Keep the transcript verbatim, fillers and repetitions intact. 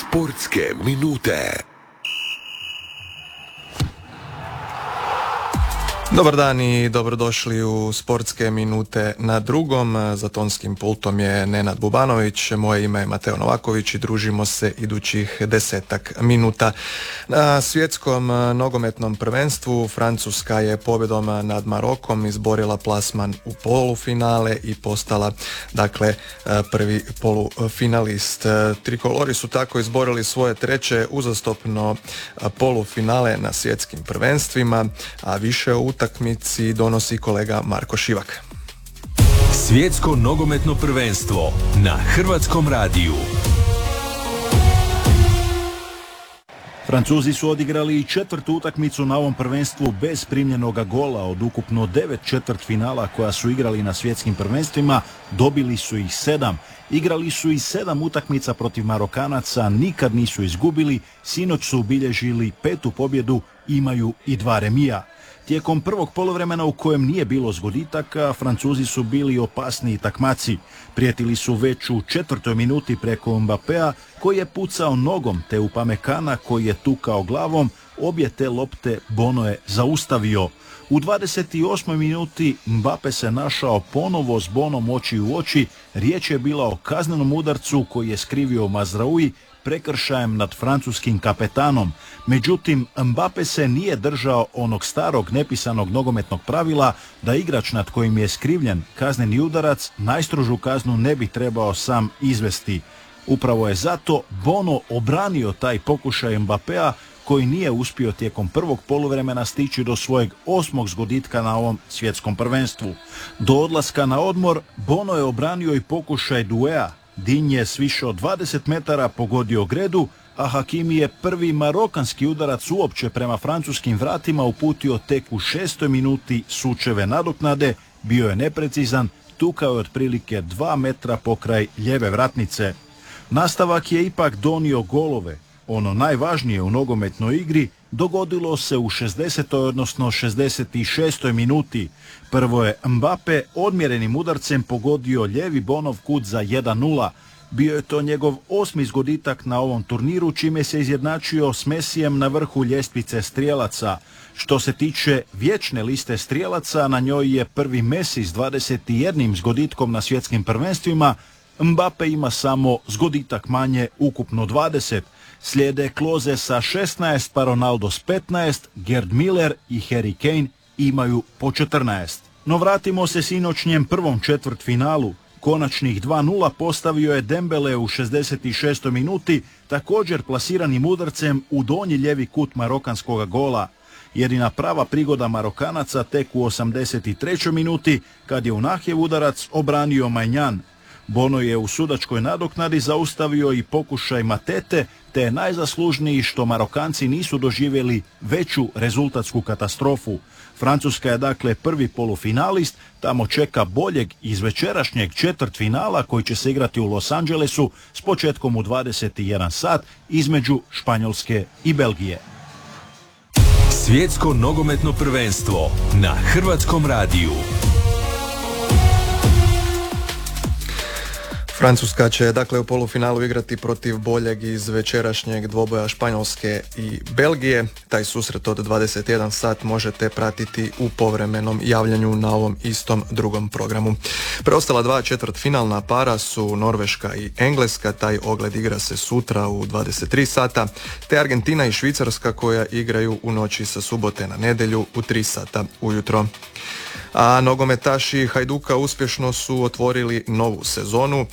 Sportske minute. Dobar dan i dobrodošli u Sportske minute na drugom. Za tonskim pultom je Nenad Bubanović, moje ime je Mateo Novaković i družimo se idućih desetak minuta. Na svjetskom nogometnom prvenstvu Francuska je pobjedom nad Marokom izborila plasman u polufinale i postala dakle prvi polufinalist. Trikolori su tako izborili svoje treće uzastopno polufinale na svjetskim prvenstvima, a više u utakmici donosi kolega Marko Šivak. Svjetsko nogometno prvenstvo na Hrvatskom radiju. Francuzi su odigrali četvrtu utakmicu na ovom prvenstvu bez primljenoga gola. Od ukupno devet četvrtfinala koja su igrali na svjetskim prvenstvima, dobili su ih sedam. Igrali su i sedam utakmica protiv Marokanaca, nikad nisu izgubili, sinoć su obilježili petu pobjedu, imaju i dva remija. Tijekom prvog poluvremena u kojem nije bilo zgoditaka, Francuzi su bili opasniji takmaci. Prijetili su već u četvrtoj minuti preko Mbappéa, koji je pucao nogom, te Upamecana koji je tukao glavom, obje te lopte Bono je zaustavio. U dvadeset osmoj minuti Mbappé se našao ponovo s Bonom oči u oči. Riječ je bila o kaznenom udarcu koji je skrivio Mazraoui prekršajem nad francuskim kapetanom. Međutim, Mbappé se nije držao onog starog nepisanog nogometnog pravila da igrač nad kojim je skrivljen kazneni udarac najstrožu kaznu ne bi trebao sam izvesti. Upravo je zato Bono obranio taj pokušaj Mbappéa koji nije uspio tijekom prvog poluvremena stići do svojeg osmog zgoditka na ovom svjetskom prvenstvu. Do odlaska na odmor Bono je obranio i pokušaj Douéa. Din je s više od dvadeset metara pogodio gredu, a Hakimi je prvi marokanski udarac uopće prema francuskim vratima uputio tek u šestoj minuti sučeve nadoknade, bio je neprecizan, tukao je otprilike dva metra pokraj lijeve vratnice. Nastavak je ipak donio golove. Ono najvažnije u nogometnoj igri dogodilo se u šezdesetoj odnosno šezdeset šestoj minuti. Prvo je Mbappé odmjerenim udarcem pogodio lijevi Bonov kut za jedan nula. Bio je to njegov osmi zgoditak na ovom turniru, čime se izjednačio s Messijem na vrhu ljestvice strijelaca. Što se tiče vječne liste strijelaca, na njoj je prvi Messi s dvadeset jednim zgoditkom na svjetskim prvenstvima. Mbappé ima samo zgoditak manje, ukupno dvadeset. Slijede Klose sa šesnaest, pa Ronaldo s petnaest, Gerd Müller i Harry Kane imaju po četrnaest. No vratimo se sinoćnjem prvom četvrtfinalu. Konačnih dva nula postavio je Dembele u šezdeset šestoj minuti, također plasiranim udarcem u donji lijevi kut marokanskog gola. Jedina prava prigoda Marokanaca tek u osamdeset trećoj minuti, kad je Unahjev udarac obranio Maignan. Bono je u sudačkoj nadoknadi zaustavio i pokušaj Matete, te je najzaslužniji što Marokanci nisu doživjeli veću rezultatsku katastrofu. Francuska je dakle prvi polufinalist, tamo čeka boljeg iz večerašnjeg četvrtfinala koji će se igrati u Los Angelesu s početkom u dvadeset jedan sat između Španjolske i Belgije. Svjetsko nogometno prvenstvo na Hrvatskom radiju. Francuska će dakle u polufinalu igrati protiv boljeg iz večerašnjeg dvoboja Španjolske i Belgije. Taj susret od dvadeset jedan sat možete pratiti u povremenom javljanju na ovom istom drugom programu. Preostala dva četvrtfinalna para su Norveška i Engleska, taj ogled igra se sutra u dvadeset tri sata, te Argentina i Švicarska koja igraju u noći sa subote na nedjelju u tri sata ujutro. A nogometaši Hajduka uspješno su otvorili novu sezonu.